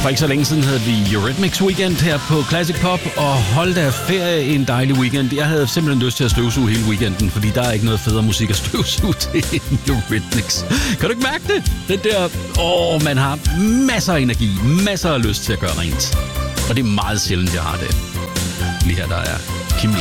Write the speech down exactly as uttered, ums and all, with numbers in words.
For ikke så længe siden havde vi Eurythmics Weekend her på Classic Pop, og hold da ferie en dejlig weekend. Jeg havde simpelthen lyst til at støvsuge hele weekenden, fordi der er ikke noget federe musik at støvsuge til end Eurythmics. Kan du ikke mærke det? Den der, åh, man har masser af energi, masser af lyst til at gøre rent. Og det er meget sjældent, jeg har det. Lige her der er